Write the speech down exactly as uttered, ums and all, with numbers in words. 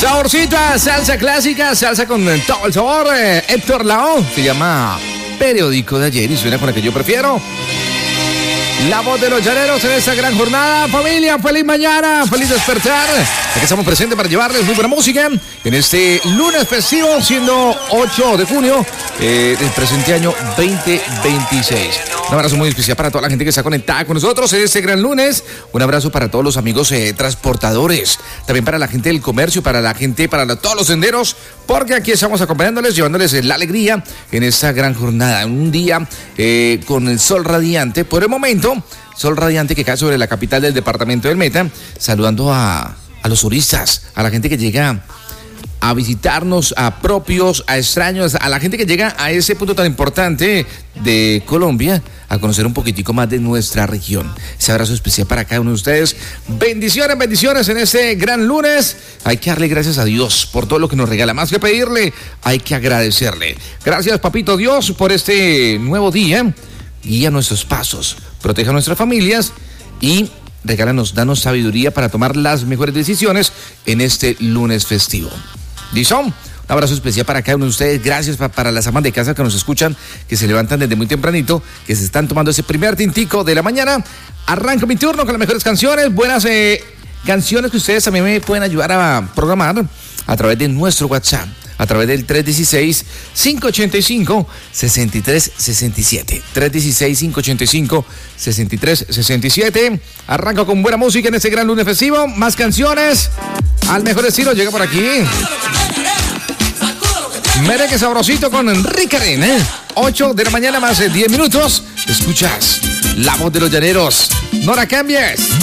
Saborcita, salsa clásica, salsa con todo el sabor. Eh, Héctor Lavoe se llama Periódico de Ayer y suena con la que yo prefiero. La voz de los llaneros en esta gran jornada. Familia, feliz mañana, feliz despertar. Aquí estamos presentes para llevarles muy buena música en este lunes festivo, siendo ocho de junio eh, del presente año veinte veintiséis. Un abrazo muy especial para toda la gente que está conectada con nosotros en este gran lunes. Un abrazo para todos los amigos eh, transportadores, también para la gente del comercio, para la gente, para la, todos los senderos, porque aquí estamos acompañándoles, llevándoles eh, la alegría en esta gran jornada. Un día eh, con el sol radiante por el momento. Sol radiante que cae sobre la capital del departamento del Meta, saludando a, a los turistas, a la gente que llega a visitarnos, a propios, a extraños, a la gente que llega a ese punto tan importante de Colombia, a conocer un poquitico más de nuestra región. Ese abrazo especial para cada uno de ustedes. Bendiciones, bendiciones en este gran lunes. Hay que darle gracias a Dios por todo lo que nos regala. Más que pedirle, hay que agradecerle. Gracias, papito Dios, por este nuevo día. Guía nuestros pasos, proteja a nuestras familias y regálanos, danos sabiduría para tomar las mejores decisiones en este lunes festivo. ¿Listo? Un abrazo especial para cada uno de ustedes. Gracias pa- para las amas de casa que nos escuchan, que se levantan desde muy tempranito, que se están tomando ese primer tintico de la mañana. Arranco mi turno con las mejores canciones, buenas eh, canciones que ustedes también me pueden ayudar a programar a través de nuestro WhatsApp. A través del tres uno seis, cinco ocho cinco, seis tres seis siete. tres uno seis, cinco ocho cinco, seis tres seis siete. Arranco con buena música en este gran lunes festivo. Más canciones. Al mejor estilo llega por aquí merengue sabrosito con Enrique Karen, ¿eh? ocho de la mañana más de diez minutos. Escuchas la voz de los llaneros. No la cambies.